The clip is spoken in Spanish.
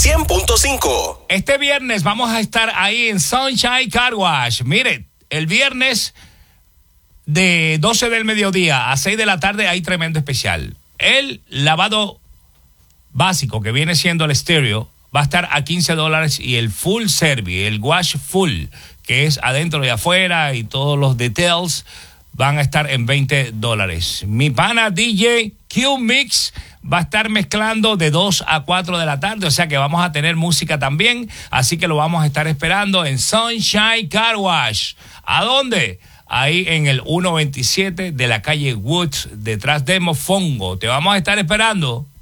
100.5. Este viernes vamos a estar ahí en Sunshine Car Wash. Mire, el viernes de 12 del mediodía a 6 de la tarde hay tremendo especial. El lavado básico, que viene siendo el estéreo, va a estar a $15 y el full service, el wash full, que es adentro y afuera y todos los details, van a estar en $20. Mi pana DJ Q-Mix va a estar mezclando de 2 a 4 de la tarde, o sea que vamos a tener música también, así que lo vamos a estar esperando en Sunshine Car Wash. ¿A dónde? Ahí en el 127 de la calle Woods, detrás de Mofongo. Te vamos a estar esperando.